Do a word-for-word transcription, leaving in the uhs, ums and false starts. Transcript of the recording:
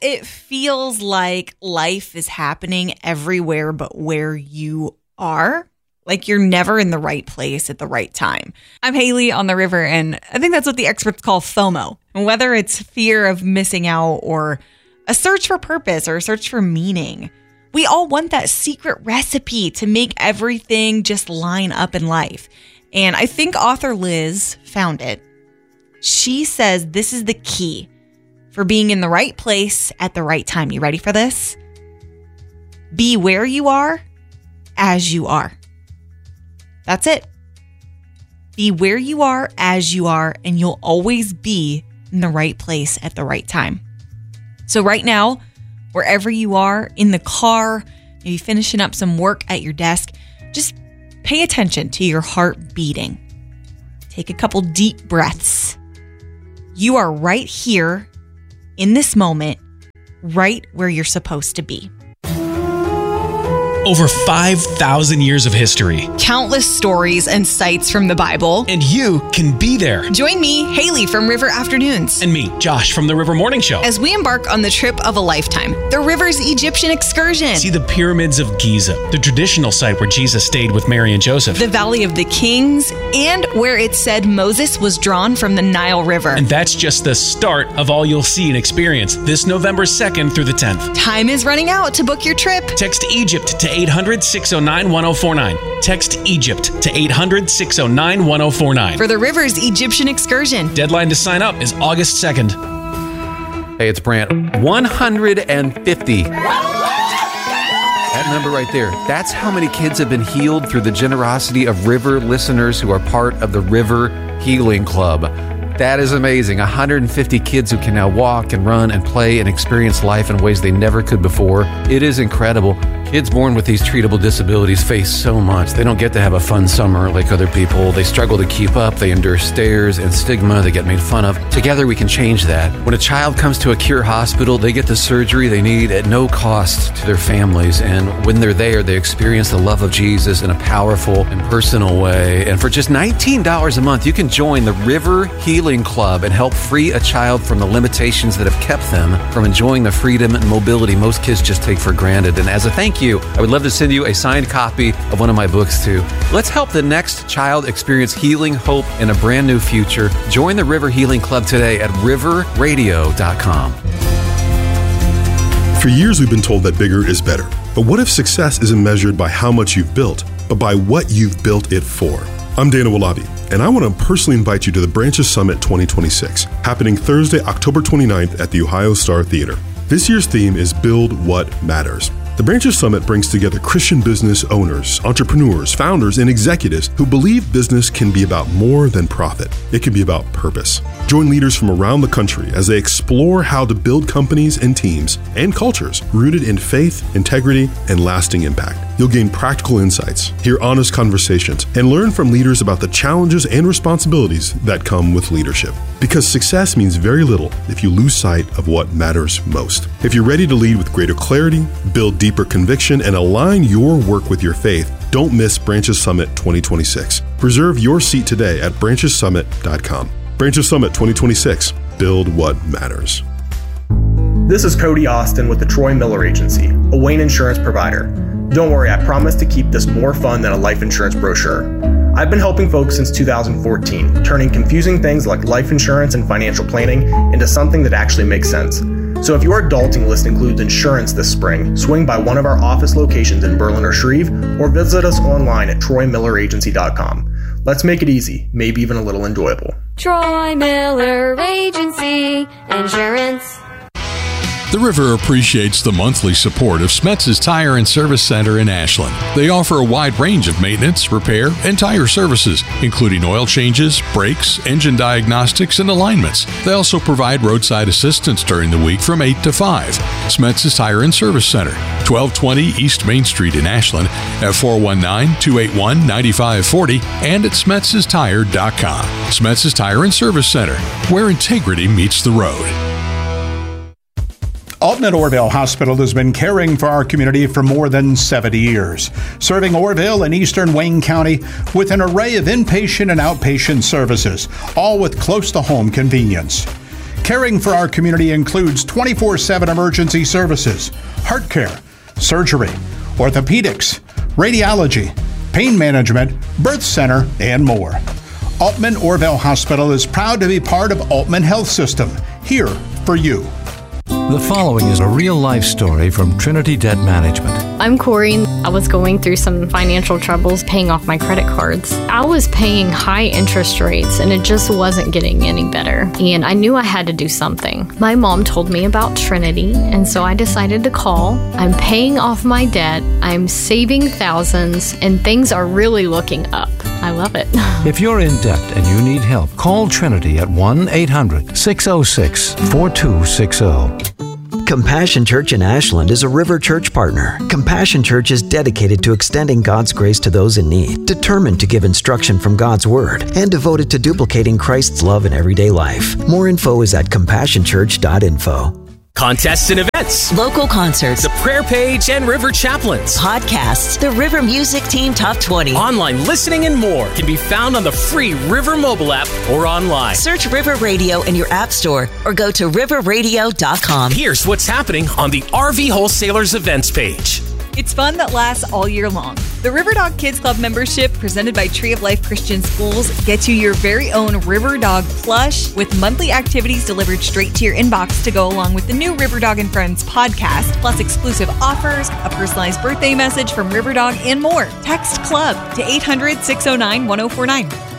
it feels like life is happening everywhere but where you are? Like you're never in the right place at the right time. I'm Haley on the River, and I think that's what the experts call FOMO. And whether it's fear of missing out or a search for purpose or a search for meaning, we all want that secret recipe to make everything just line up in life. And I think author Liz found it. She says this is the key for being in the right place at the right time. You ready for this? Be where you are as you are. That's it. Be where you are as you are, and you'll always be in the right place at the right time. So right now, wherever you are, in the car, maybe finishing up some work at your desk, just pay attention to your heart beating. Take a couple deep breaths. You are right here in this moment, right where you're supposed to be. Over five thousand years of history. Countless stories and sites from the Bible. And you can be there. Join me, Haley from River Afternoons. And me, Josh from the River Morning Show. As we embark on the trip of a lifetime, the River's Egyptian excursion. See the pyramids of Giza, the traditional site where Jesus stayed with Mary and Joseph. The Valley of the Kings, and where it said Moses was drawn from the Nile River. And that's just the start of all you'll see and experience this November second through the tenth. Time is running out to book your trip. Text Egypt to eight hundred, six oh nine, one oh four nine. Text Egypt to eight hundred, six oh nine, one oh four nine. For the River's Egyptian excursion. Deadline to sign up is August second. Hey, it's Brant. one hundred fifty. That number right there, that's how many kids have been healed through the generosity of River listeners who are part of the River Healing Club. That is amazing. one hundred fifty kids who can now walk and run and play and experience life in ways they never could before. It is incredible. Kids born with these treatable disabilities face so much. They don't get to have a fun summer like other people. They struggle to keep up. They endure stares and stigma. They get made fun of. Together we can change that. When a child comes to a Cure hospital, they get the surgery they need at no cost to their families. And when they're there, they experience the love of Jesus in a powerful and personal way. And for just nineteen dollars a month, you can join the River Healing Club and help free a child from the limitations that have kept them from enjoying the freedom and mobility most kids just take for granted. And as a thank you, I would love to send you a signed copy of one of my books too. Let's help the next child experience healing, hope, and a brand new future. Join the River Healing Club today at river radio dot com. For years, we've been told that bigger is better. But what if success isn't measured by how much you've built, but by what you've built it for? I'm Dana Walabi, and I want to personally invite you to the Branches Summit twenty twenty-six, happening Thursday, October twenty-ninth at the Ohio Star Theater. This year's theme is Build What Matters. The Branches Summit brings together Christian business owners, entrepreneurs, founders, and executives who believe business can be about more than profit. It can be about purpose. Join leaders from around the country as they explore how to build companies and teams and cultures rooted in faith, integrity, and lasting impact. You'll gain practical insights, hear honest conversations, and learn from leaders about the challenges and responsibilities that come with leadership. Because success means very little if you lose sight of what matters most. If you're ready to lead with greater clarity, build deeper conviction, and align your work with your faith, don't miss Branches Summit twenty twenty-six. Reserve your seat today at branches summit dot com. Branches Summit twenty twenty-six. Build what matters. This is Cody Austin with the Troy Miller Agency, a Wayne insurance provider. Don't worry, I promise to keep this more fun than a life insurance brochure. I've been helping folks since two thousand fourteen, turning confusing things like life insurance and financial planning into something that actually makes sense. So if your adulting list includes insurance this spring, swing by one of our office locations in Berlin or Shreve, or visit us online at troy miller agency dot com. Let's make it easy, maybe even a little enjoyable. Troy Miller Agency Insurance. The River appreciates the monthly support of Smetz's Tire and Service Center in Ashland. They offer a wide range of maintenance, repair, and tire services, including oil changes, brakes, engine diagnostics, and alignments. They also provide roadside assistance during the week from eight to five. Smetz's Tire and Service Center, twelve twenty East Main Street in Ashland, at four one nine, two eight one, nine five four zero and at smetz's tire dot com. Smetz's Tire and Service Center, where integrity meets the road. Altman Orville Hospital has been caring for our community for more than seventy years, serving Orville and eastern Wayne County with an array of inpatient and outpatient services, all with close-to-home convenience. Caring for our community includes twenty-four seven emergency services, heart care, surgery, orthopedics, radiology, pain management, birth center, and more. Altman Orville Hospital is proud to be part of Altman Health System, here for you. The following is a real-life story from Trinity Debt Management. I'm Corey. I was going through some financial troubles paying off my credit cards. I was paying high interest rates and it just wasn't getting any better. And I knew I had to do something. My mom told me about Trinity, and so I decided to call. I'm paying off my debt, I'm saving thousands, and things are really looking up. I love it. If you're in debt and you need help, call Trinity at one eight hundred six oh six four two six oh. Compassion Church in Ashland is a River Church partner. Compassion Church is dedicated to extending God's grace to those in need, determined to give instruction from God's Word, and devoted to duplicating Christ's love in everyday life. More info is at compassion church dot info. Contests and events, local concerts, the prayer page and River Chaplains, podcasts, the River Music Team Top twenty, online listening, and more can be found on the free River mobile app or online. Search River Radio in your app store or go to river radio dot com. Here's what's happening on the R V Wholesalers events page. It's fun that lasts all year long. The River Dog Kids Club membership, presented by Tree of Life Christian Schools, gets you your very own River Dog plush with monthly activities delivered straight to your inbox to go along with the new River Dog and Friends podcast, plus exclusive offers, a personalized birthday message from River Dog, and more. Text CLUB to eight hundred six oh nine one oh four nine.